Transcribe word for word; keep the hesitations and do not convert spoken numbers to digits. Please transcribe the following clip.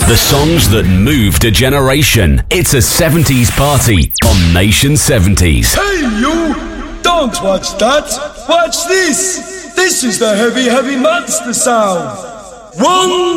The songs that moved a generation. It's a seventies party on Nation seventies. Hey you! Don't watch that! Watch this! This is the heavy, heavy monster sound! One